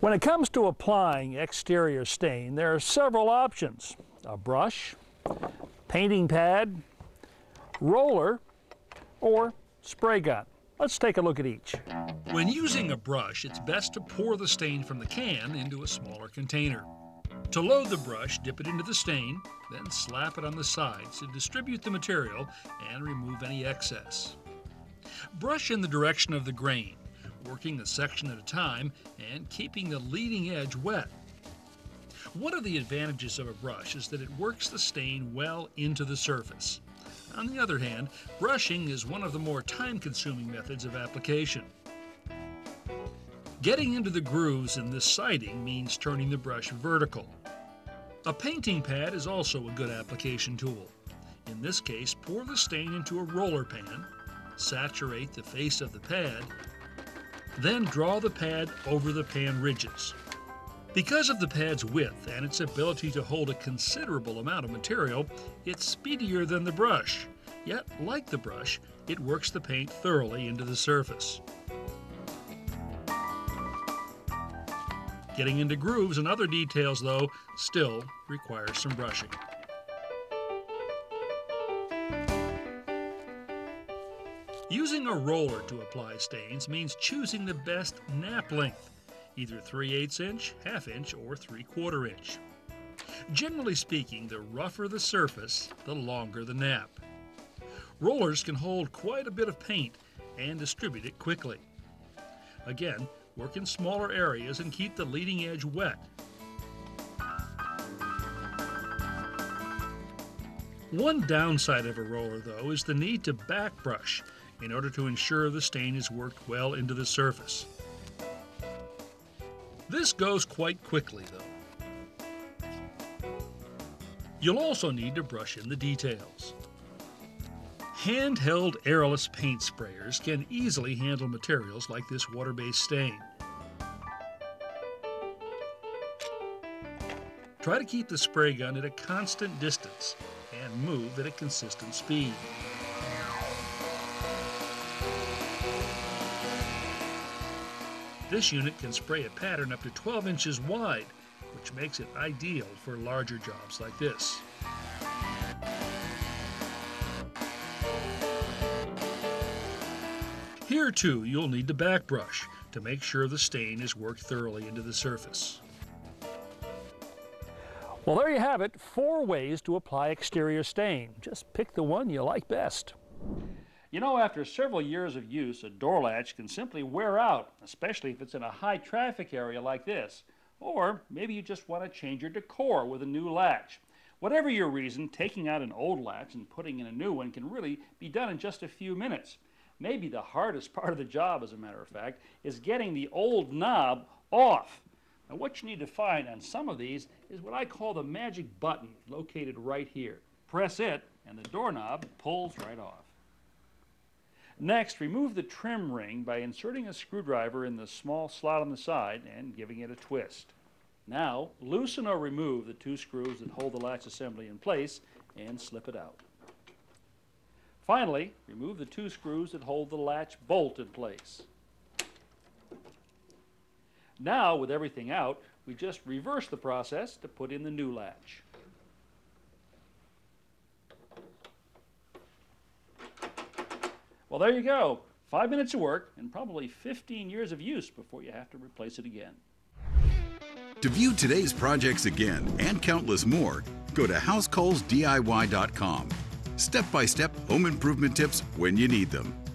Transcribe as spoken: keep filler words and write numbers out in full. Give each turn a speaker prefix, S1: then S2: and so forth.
S1: When it comes to applying exterior stain, there are several options: a brush, painting pad, roller, or spray gun. Let's take a look at each.
S2: When using a brush, it's best to pour the stain from the can into a smaller container. To load the brush, dip it into the stain, then slap it on the sides to distribute the material and remove any excess. Brush in the direction of the grain, working a section at a time and keeping the leading edge wet. One of the advantages of a brush is that it works the stain well into the surface. On the other hand, brushing is one of the more time-consuming methods of application. Getting into the grooves in this siding means turning the brush vertical. A painting pad is also a good application tool. In this case, pour the stain into a roller pan, saturate the face of the pad, then draw the pad over the pan ridges. Because of the pad's width and its ability to hold a considerable amount of material, it's speedier than the brush. Yet, like the brush, it works the paint thoroughly into the surface. Getting into grooves and other details, though, still requires some brushing. Using a roller to apply stains means choosing the best nap length, either three eighths inch, half inch, or three quarter inch. Generally speaking, the rougher the surface, the longer the nap. Rollers can hold quite a bit of paint and distribute it quickly. Again, work in smaller areas and keep the leading edge wet. One downside of a roller, though, is the need to back brush in order to ensure the stain is worked well into the surface. This goes quite quickly, though. You'll also need to brush in the details. Handheld airless paint sprayers can easily handle materials like this water-based stain. Try to keep the spray gun at a constant distance and move at a consistent speed. This unit can spray a pattern up to twelve inches wide, which makes it ideal for larger jobs like this. Here too, you'll need to back brush to make sure the stain is worked thoroughly into the surface.
S1: Well, there you have it, four ways to apply exterior stain. Just pick the one you like best. You know, after several years of use, a door latch can simply wear out, especially if it's in a high traffic area like this. Or maybe you just want to change your decor with a new latch. Whatever your reason, taking out an old latch and putting in a new one can really be done in just a few minutes. Maybe the hardest part of the job, as a matter of fact, is getting the old knob off. Now, what you need to find on some of these is what I call the magic button, located right here. Press it, and the doorknob pulls right off. Next, remove the trim ring by inserting a screwdriver in the small slot on the side and giving it a twist. Now, loosen or remove the two screws that hold the latch assembly in place and slip it out. Finally, remove the two screws that hold the latch bolt in place. Now, with everything out, we just reverse the process to put in the new latch. Well, there you go. Five minutes of work and probably fifteen years of use before you have to replace it again.
S3: To view today's projects again and countless more, go to house calls D I Y dot com. Step-by-step home improvement tips when you need them.